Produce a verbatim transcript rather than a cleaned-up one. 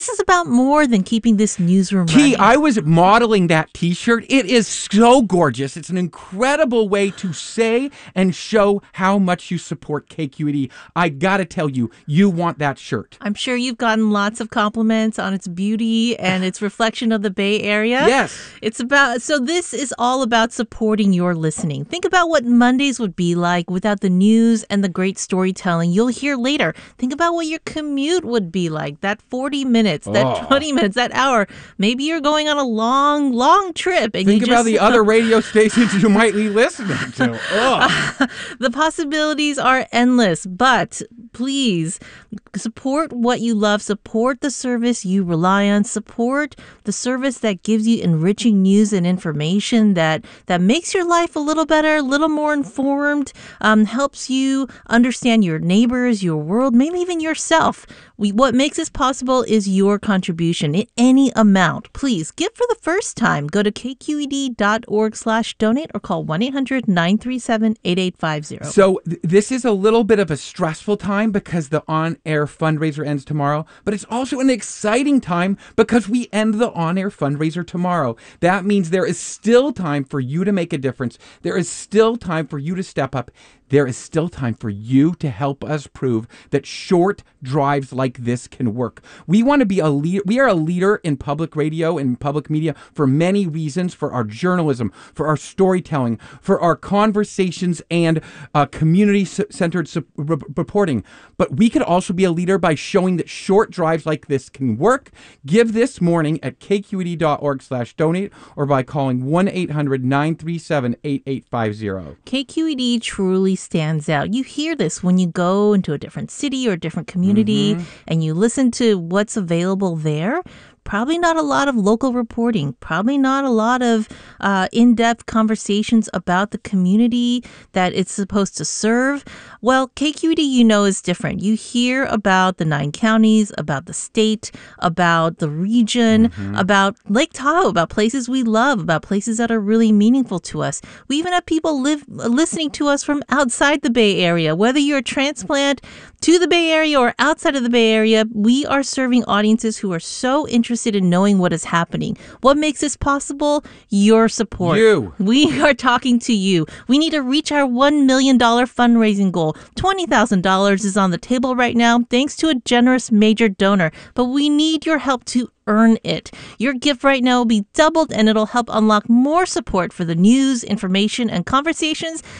This is about more than keeping this newsroom Key, running. I was modeling that t-shirt. It is so gorgeous. It's an incredible way to say and show how much you support K Q E D. I gotta tell you, you want that shirt. I'm sure you've gotten lots of compliments on its beauty and its reflection of the Bay Area. Yes. It's about, so this is all about supporting your listening. Think about what Mondays would be like without the news and the great storytelling you'll hear later. Think about what your commute would be like, that forty minutes. That Oh. twenty minutes, that hour. Maybe you're going on a long, long trip. And Think you about just, the other radio stations you might be listening to. Ugh. The possibilities are endless, but please support what you love. Support the service you rely on. Support the service that gives you enriching news and information that, that makes your life a little better, a little more informed, um, helps you understand your neighbors, your world, maybe even yourself. We, what makes this possible is your contribution in any amount. Please give for the first time. Go to k q e d dot org slash donate or call one eight hundred nine three seven eight eight five zero. So th- this is a little bit of a stressful time because the on-air fundraiser ends tomorrow, but it's also an exciting time because we end the on-air fundraiser tomorrow. That means there is still time for you to make a difference. There is still time for you to step up. There is still time for you to help us prove that short drives like this can work. We want to be a leader. We are a leader in public radio and public media for many reasons, for our journalism, for our storytelling, for our conversations and uh, community-centered su- re- reporting. But we could also be a leader by showing that short drives like this can work. Give this morning at k q e d dot org slash donate or by calling one eight hundred nine three seven eight eight five zero. K Q E D truly stands out. You hear this when you go into a different city or a different community mm-hmm. and you listen to what's available there. Probably not a lot of local reporting, probably not a lot of uh, in-depth conversations about the community that it's supposed to serve. Well, K Q E D, you know, is different. You hear about the nine counties, about the state, about the region, mm-hmm. about Lake Tahoe, about places we love, about places that are really meaningful to us. We even have people live listening to us from outside the Bay Area. Whether you're a transplant to the Bay Area or outside of the Bay Area, we are serving audiences who are so interested in knowing what is happening. What makes this possible? Your support. You. We are talking to you. We need to reach our one million dollars fundraising goal. twenty thousand dollars is on the table right now, thanks to a generous major donor. But we need your help to earn it. Your gift right now will be doubled, and it'll help unlock more support for the news, information, and conversations